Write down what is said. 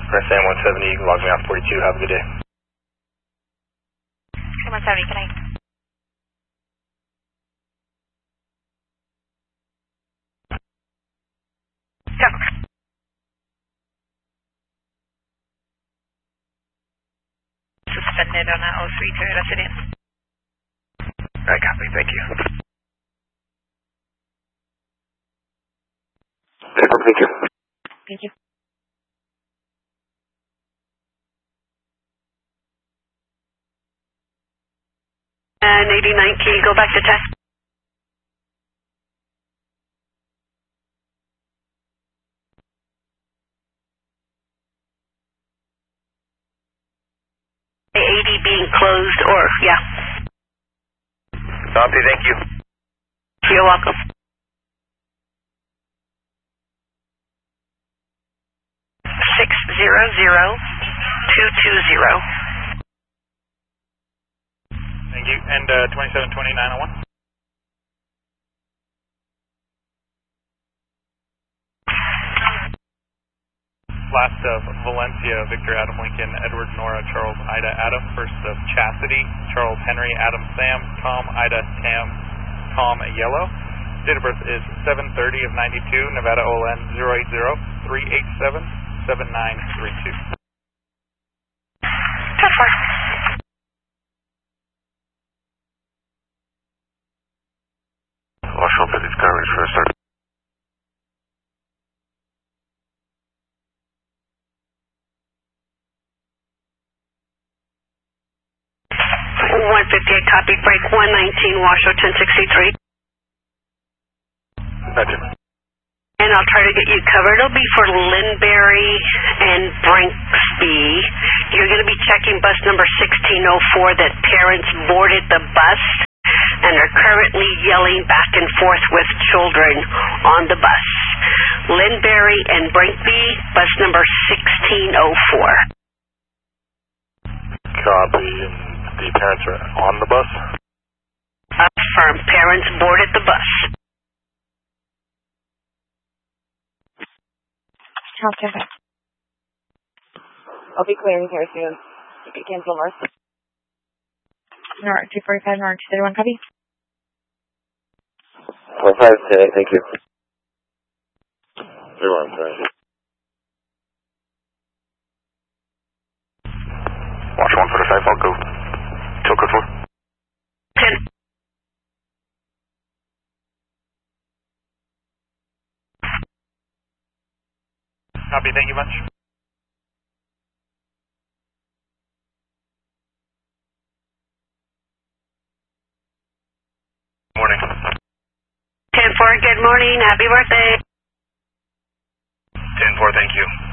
Sam 170, log me off 42, have a good day. Sam 170, good night. Go. Suspended on that 03 Toyota Sedan. Alright, copy, thank you. Thank you. Thank you. And 8019, go back to test. The 80 being closed, or, yeah. Copy, thank you. You're welcome. Six zero zero 220. Thank you. And 272901. Last of Valencia, Victor Adam Lincoln, Edward Nora, Charles Ida Adam. First of Chastity, Charles Henry Adam Sam, Tom Ida Tam, Tom Yellow. Date of birth is 7/30 of 92, Nevada OLN 080-387-7932. 10-4. Watch out for these coverage for a start. Copy, break 119, Washoe 1063. Gotcha. And I'll try to get you covered. It'll be for Linbury and Brinksby. You're going to be checking bus number 1604 that parents boarded the bus and are currently yelling back and forth with children on the bus. Linbury and Brinksby, bus number 1604. Copy. The parents are on the bus? Affirm. Parents boarded the bus. Okay. I'll be clearing here soon. You can cancel north. North 245, North 231, copy. 45 today, thank you. 31, sorry. Watch 145, I'll go. Took it for. 10. Copy, thank you much. Morning. 10-4, good morning. Happy birthday. 10-4, thank you.